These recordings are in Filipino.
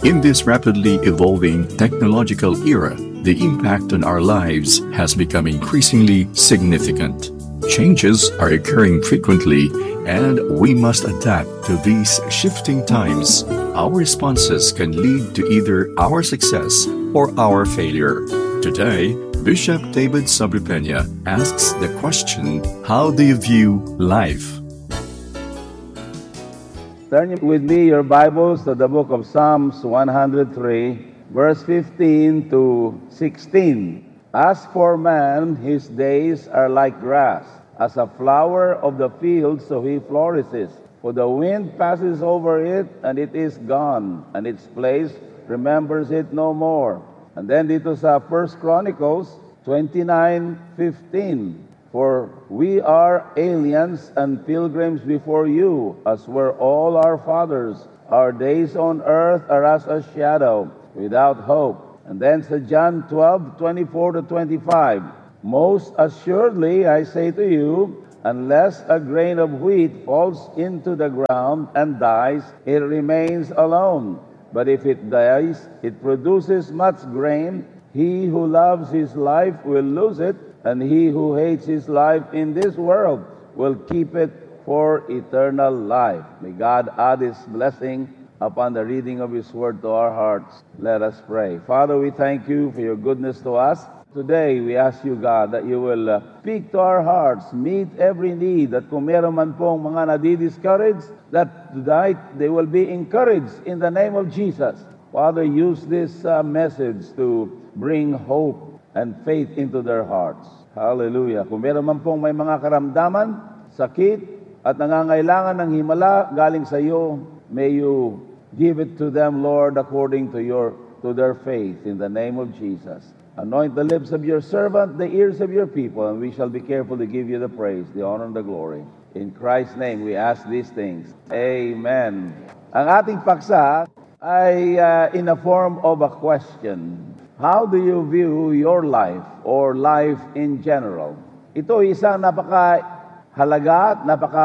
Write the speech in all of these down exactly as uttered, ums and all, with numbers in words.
In this rapidly evolving technological era, the impact on our lives has become increasingly significant. Changes are occurring frequently, and we must adapt to these shifting times. Our responses can lead to either our success or our failure. Today, Bishop David Sobrepena asks the question, how do you view life? Turn with me your Bibles to the book of Psalms one hundred three, verse fifteen to sixteen. As for man, his days are like grass. As a flower of the field, so he flourishes. For the wind passes over it, and it is gone, and its place remembers it no more. And then dito sa First Chronicles twenty-nine fifteen. For we are aliens and pilgrims before you, as were all our fathers. Our days on earth are as a shadow, without hope. And then sa John twelve twenty-four to twenty-five. Most assuredly, I say to you, unless a grain of wheat falls into the ground and dies, it remains alone. But if it dies, it produces much grain. He who loves his life will lose it, and he who hates his life in this world will keep it for eternal life. May God add his blessing upon the reading of his word to our hearts. Let us pray. Father, we thank you for your goodness to us. Today, we ask you, God, that you will uh, speak to our hearts, meet every need, that kung meron man pong mga nadi-discouraged, that tonight they will be encouraged in the name of Jesus. Father, use this uh, message to bring hope and faith into their hearts. Hallelujah. Kung meron man pong may mga karamdaman, sakit, at nangangailangan ng himala galing sa iyo, may you give it to them, Lord, according to your to their faith, in the name of Jesus. Anoint the lips of your servant, the ears of your people, and we shall be careful to give you the praise, the honor, and the glory. In Christ's name, we ask these things. Amen. Ang ating paksa ay uh, in the form of a question. How do you view your life or life in general? Ito ay isang napaka-halaga at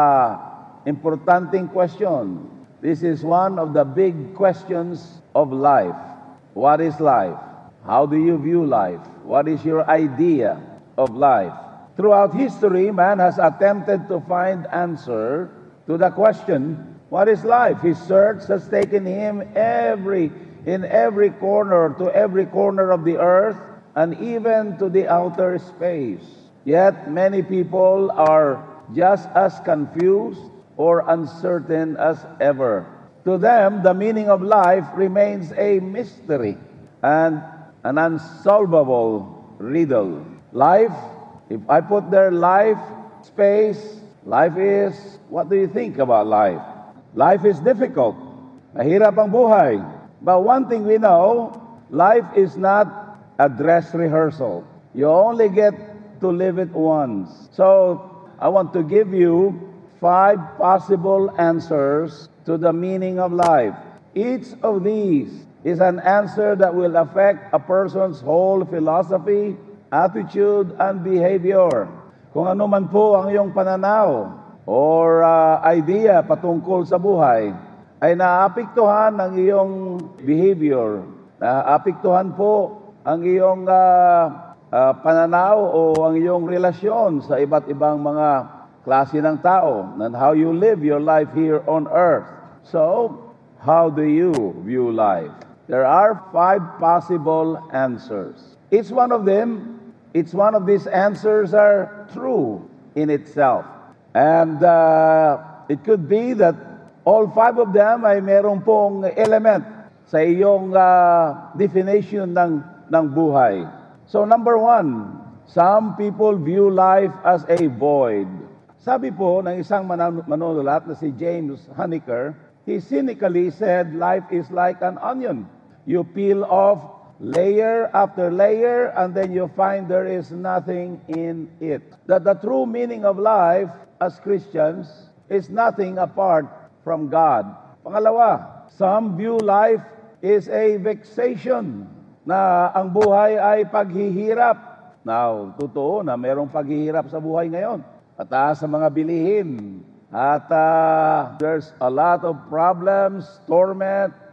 napaka-importanting question. This is one of the big questions of life. What is life? How do you view life? What is your idea of life? Throughout history, man has attempted to find answer to the question, what is life? His search has taken him every in every corner, to every corner of the earth, and even to the outer space. Yet many people are just as confused or uncertain as ever. To them, the meaning of life remains a mystery and an unsolvable riddle. Life, if I put there life, space, life is, what do you think about life? Life is difficult. Mahirap ang buhay. But one thing we know, life is not a dress rehearsal. You only get to live it once. So, I want to give you five possible answers to the meaning of life. Each of these is an answer that will affect a person's whole philosophy, attitude, and behavior. Kung ano man po ang iyong pananaw or uh, idea patungkol sa buhay, ay naapektuhan ang iyong behavior, naapektuhan po ang iyong uh, uh, pananaw o ang iyong relasyon sa iba't ibang mga klase ng tao, and how you live your life here on earth. So, how do you view life? There are five possible answers. Each one of them, each one of these answers are true in itself. And uh, it could be that all five of them ay meron pong element sa iyong uh, definition ng, ng buhay. So number one, some people view life as a void. Sabi po ng isang manan- manunulat na si James Hunniker, he cynically said life is like an onion. You peel off layer after layer, and then you find there is nothing in it. That the true meaning of life as Christians is nothing apart from God. Pangalawa, some view life is a vexation, na ang buhay ay paghihirap. Now, totoo na mayroong paghihirap sa buhay ngayon. Pataas sa mga bilihin. At uh, there's a lot of problems, torment,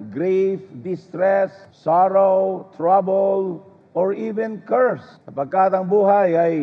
grief, distress, sorrow, trouble, or even curse. Sapagkat ang buhay ay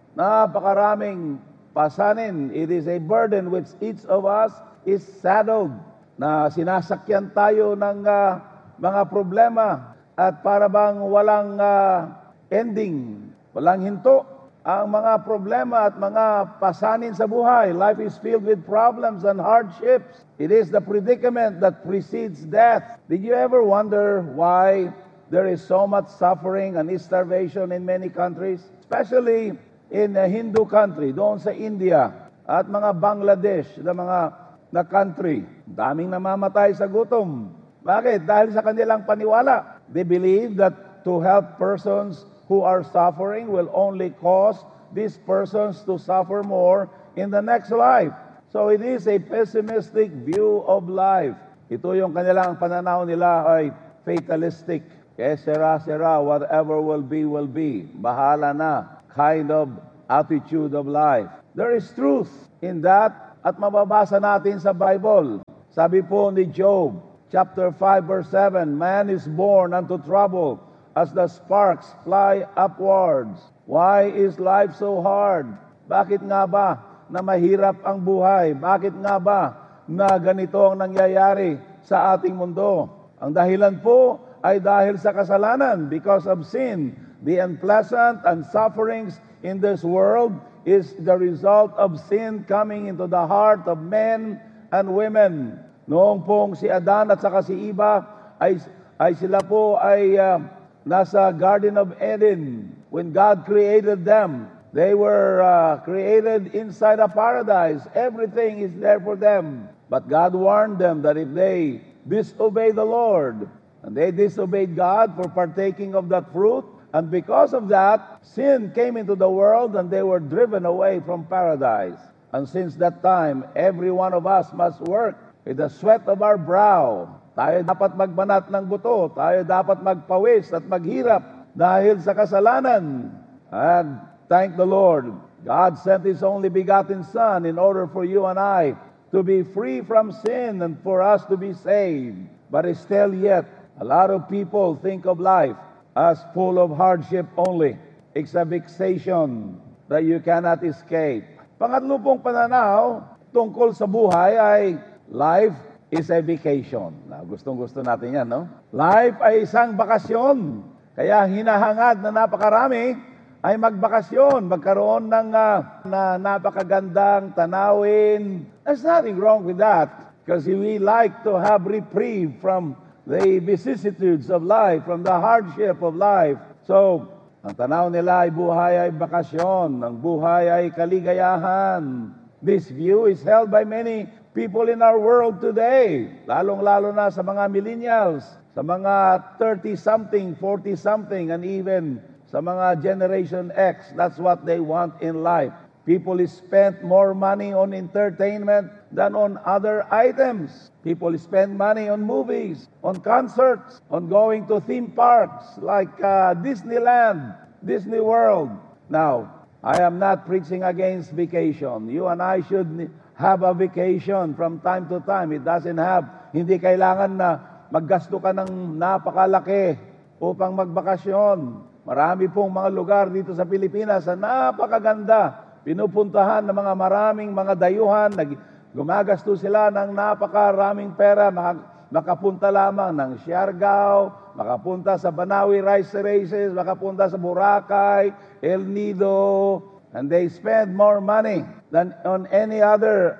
napakaraming pasanin. It is a burden which each of us is saddled, na sinasakyan tayo ng uh, mga problema at para bang walang uh, ending, walang hinto ang mga problema at mga pasanin sa buhay. Life is filled with problems and hardships. It is the predicament that precedes death. Did you ever wonder why there is so much suffering and starvation in many countries? Especially in a Hindu country, doon sa India at mga Bangladesh na mga na country. Daming namamatay sa gutom. Bakit? Dahil sa kanilang paniwala. They believe that to help persons who are suffering will only cause these persons to suffer more in the next life. So it is a pessimistic view of life. Ito yung kanilang pananaw nila ay fatalistic. Kaya sera-sera, whatever will be, will be. Bahala na kind of attitude of life. There is truth in that at mababasa natin sa Bible. Sabi po ni Job, chapter five, verse seven, man is born unto trouble as the sparks fly upwards. Why is life so hard? Bakit nga ba na mahirap ang buhay? Bakit nga ba na ganito ang nangyayari sa ating mundo? Ang dahilan po ay dahil sa kasalanan, because of sin. The unpleasant and sufferings in this world is the result of sin coming into the heart of men and women. Noong pong si Adan at saka si Eva ay, ay sila po ay uh, nasa Garden of Eden. When God created them, they were uh, created inside a paradise. Everything is there for them. But God warned them that if they disobey the Lord, and they disobeyed God for partaking of that fruit, and because of that, sin came into the world and they were driven away from paradise. And since that time, every one of us must work with the sweat of our brow. Tayo dapat magbanat ng buto. Tayo dapat magpawis at maghirap dahil sa kasalanan. And thank the Lord, God sent His only begotten Son in order for you and I to be free from sin and for us to be saved. But still yet, a lot of people think of life as full of hardship only. It's a vexation that you cannot escape. Pangatlo pong pananaw tungkol sa buhay ay life is a vacation. Na, gustong-gusto natin yan, no? Life ay isang bakasyon. Kaya hinahangad na napakarami ay magbakasyon, magkaroon ng uh, na napakagandang tanawin. There's nothing wrong with that because we like to have reprieve from the vicissitudes of life, from the hardship of life. So, ang tanaw nila ay buhay ay bakasyon, ang buhay ay kaligayahan. This view is held by many people in our world today, lalong-lalo na sa mga millennials, sa mga thirty-something, forty-something, and even sa mga Generation X. That's what they want in life. People spend more money on entertainment than on other items. People spend money on movies, on concerts, on going to theme parks like uh, Disneyland, Disney World. Now, I am not preaching against vacation. You and I should have a vacation from time to time. It doesn't have, hindi kailangan na maggasto ka ng napakalaki upang magbakasyon. Marami pong mga lugar dito sa Pilipinas na napakaganda. Pinupuntahan ng mga maraming mga dayuhan, nag, gumagasto sila ng napakaraming pera, mak, makapunta lamang ng Siargao, makapunta sa Banawi Rice Terraces, makapunta sa Boracay, El Nido, and they spend more money than on any other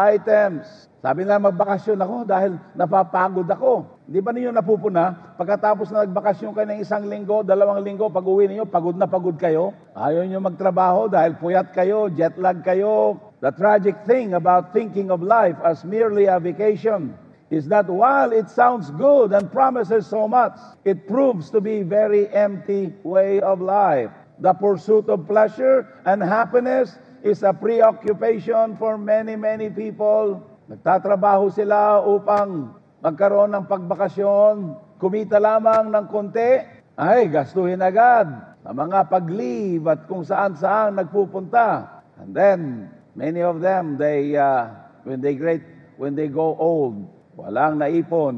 items. Sabi nila, magbakasyon ako dahil napapagod ako. Di ba ninyo napupuna? Pagkatapos na nagbakasyon kayo ng isang linggo, dalawang linggo, pag uwi ninyo, pagod na pagod kayo. Ayaw nyo magtrabaho dahil puyat kayo, jet lag kayo. The tragic thing about thinking of life as merely a vacation is that while it sounds good and promises so much, it proves to be a very empty way of life. The pursuit of pleasure and happiness is a preoccupation for many, many people. Nagtatrabaho sila upang magkaroon ng pagbakasyon, kumita lamang ng konti, ay gastuhin agad sa mga pag-leave at kung saan-saan nagpupunta. And then, many of them, they, uh, when they great, when they go old, walang naipon,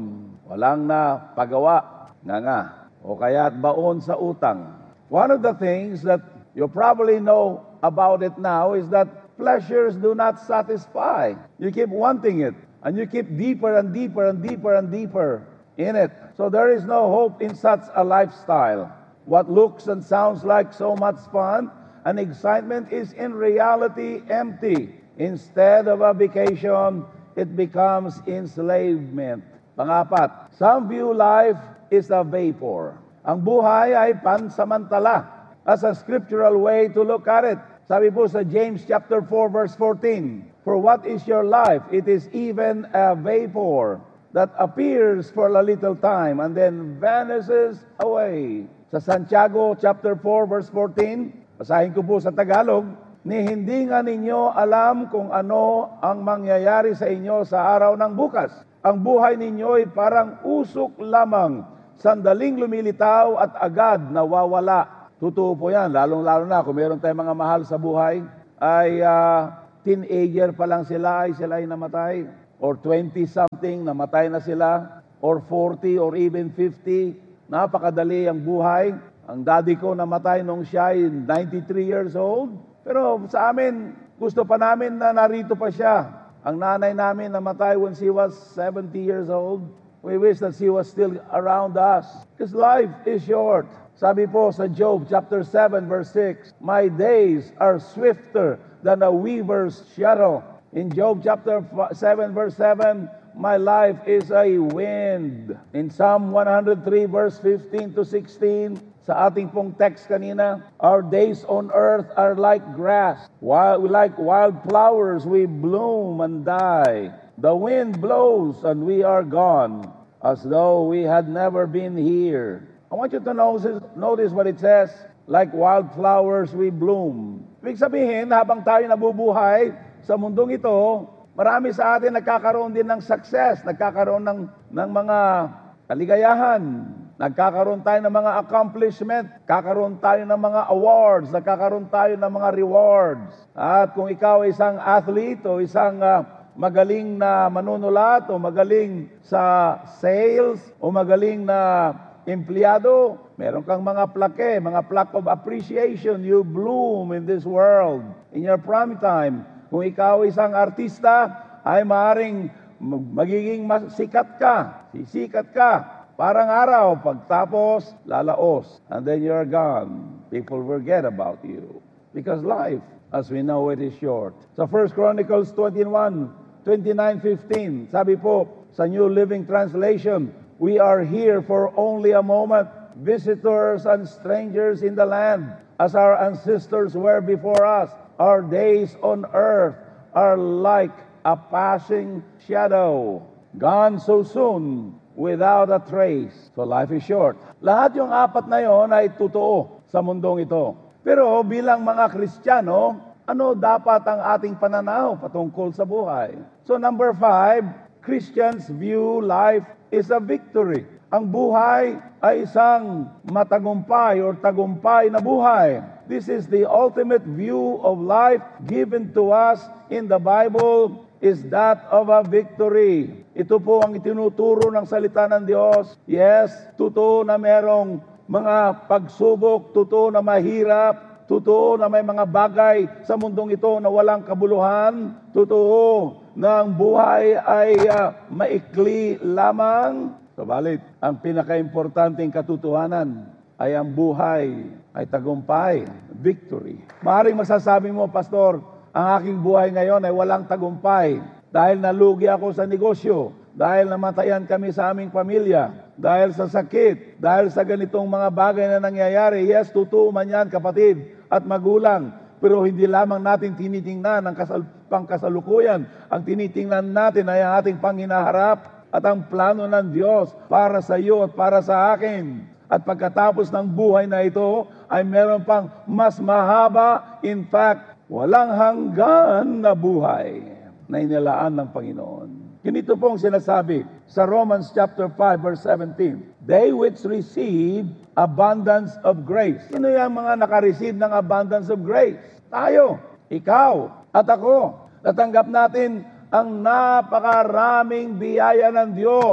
walang na pagawa, nga nga, o kaya baon sa utang. One of the things that you probably know about it now is that pleasures do not satisfy. You keep wanting it, and you keep deeper and deeper and deeper and deeper in it. So there is no hope in such a lifestyle. What looks and sounds like so much fun and excitement is in reality empty. Instead of a vacation, it becomes enslavement. Pangapat, some view life is a vapor. Ang buhay ay pansamantala. As a scriptural way to look at it. Sabi po sa James chapter four verse fourteen, for what is your life? It is even a vapor that appears for a little time and then vanishes away. Sa Santiago chapter four verse fourteen, basahin ko po sa Tagalog, ni hindi nga ninyo alam kung ano ang mangyayari sa inyo sa araw ng bukas. Ang buhay ninyo ay parang usok lamang, sandaling lumilitaw at agad nawawala. Totoo po yan, lalong-lalo na kung meron tayong mga mahal sa buhay, ay uh, teenager pa lang sila, ay sila ay namatay. Or twenty-something, namatay na sila. Or forty, or even fifty. Napakadali ang buhay. Ang daddy ko namatay nung siya ay ninety-three years old. Pero sa amin, gusto pa namin na narito pa siya. Ang nanay namin namatay when she was seventy years old. We wish that she was still around us. Because life is short. Sabi po sa Job chapter seven verse six, my days are swifter than a weaver's shuttle. In Job chapter seven verse seven, my life is a wind. In Psalm one hundred three verse fifteen to sixteen, sa ating pong text kanina, our days on earth are like grass. While, like wild flowers, we bloom and die. The wind blows and we are gone, as though we had never been here. I want you to notice, notice what it says, like wildflowers we bloom. Ibig sabihin, habang tayo nabubuhay sa mundong ito, marami sa atin nagkakaroon din ng success, nagkakaroon ng, ng mga kaligayahan, nagkakaroon tayo ng mga accomplishment, kakaroon tayo ng mga awards, nagkakaroon tayo ng mga rewards. At kung ikaw ay isang athlete o isang uh, magaling na manunulat o magaling sa sales o magaling na empleyado, meron kang mga plaque, mga plaque of appreciation. You bloom in this world, in your prime time. Kung ikaw isang artista, ay maaaring magiging sikat ka, sisikat ka, parang araw, pagtapos, lalaos, and then you're gone. People forget about you. Because life, as we know it, is short. Sa First Chronicles twenty-one, twenty-nine, fifteen, sabi po sa New Living Translation, we are here for only a moment, visitors and strangers in the land, as our ancestors were before us. Our days on earth are like a passing shadow, gone so soon, without a trace. So life is short. Lahat yung apat na yon ay totoo sa mundong ito. Pero bilang mga Kristiyano, ano dapat ang ating pananaw patungkol sa buhay? So number five, Christians view life is a victory. Ang buhay ay isang matagumpay or tagumpay na buhay. This is the ultimate view of life given to us in the Bible, is that of a victory. Ito po ang itinuturo ng salita ng Diyos. Yes, totoo na merong mga pagsubok, totoo na mahirap, totoo na may mga bagay sa mundong ito na walang kabuluhan, totoo na ang buhay ay uh, maikli lamang. Subalit, ang pinaka-importanting katotohanan ay ang buhay ay tagumpay, victory. Maaaring masasabi mo, Pastor, ang aking buhay ngayon ay walang tagumpay dahil nalugi ako sa negosyo, dahil namatayan kami sa aming pamilya, dahil sa sakit, dahil sa ganitong mga bagay na nangyayari. Yes, totoo man yan, kapatid at magulang. Pero hindi lamang natin tinitingnan ang kasal- pangkasalukuyan. Ang tinitingnan natin ay ang ating panghinaharap at ang plano ng Diyos para sa iyo at para sa akin. At pagkatapos ng buhay na ito, ay meron pang mas mahaba, in fact, walang hanggan na buhay na inilaan ng Panginoon. Ganito pong sinasabi sa Romans chapter five verse seventeen. They which receive abundance of grace. Sino yung mga nakareceive ng abundance of grace? Tayo, ikaw, at ako. Natanggap natin ang napakaraming biyaya ng Diyos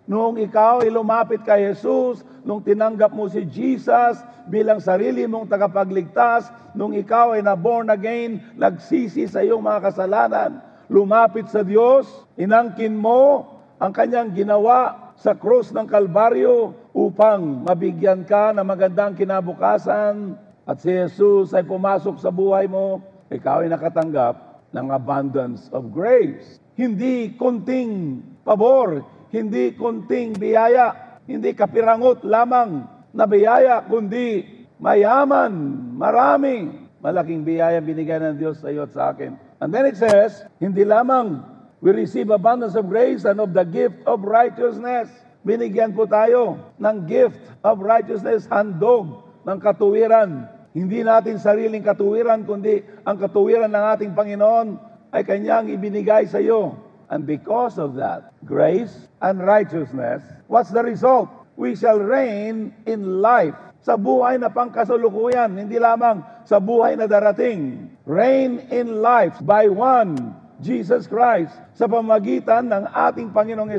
Noong ikaw ay lumapit kay Jesus, nung tinanggap mo si Jesus bilang sarili mong tagapagligtas, nung ikaw ay na-born again, nagsisi sa iyong mga kasalanan, lumapit sa Diyos, inangkin mo ang kanyang ginawa sa krus ng Kalbaryo upang mabigyan ka ng magandang kinabukasan, at si Jesus ay pumasok sa buhay mo, ikaw ay nakatanggap ng abundance of grace. Hindi konting pabor, hindi konting biyaya, hindi kapirangot lamang na biyaya, kundi mayaman, marami, malaking biyaya binigay ng Diyos sa iyo at sa akin. And then it says, hindi lamang we receive abundance of grace and of the gift of righteousness. Binigyan po tayo ng gift of righteousness, handog ng katuwiran. Hindi natin sariling katuwiran, kundi ang katuwiran ng ating Panginoon ay kanyang ibinigay sa iyo. And because of that, grace and righteousness, what's the result? We shall reign in life. Sa buhay na pangkasalukuyan, hindi lamang sa buhay na darating. Reign in life by one, Jesus Christ, sa pamagitan ng ating Panginoong